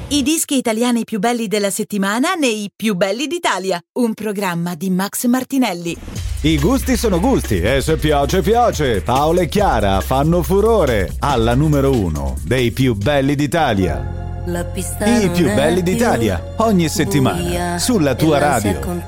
I dischi italiani più belli della settimana nei Più belli d'Italia, un programma di Max Martinelli. I gusti sono gusti e se piace piace. Paola e Chiara fanno furore alla numero 1 dei Più belli d'Italia. La pista I Più belli d'Italia ogni settimana sulla tua radio.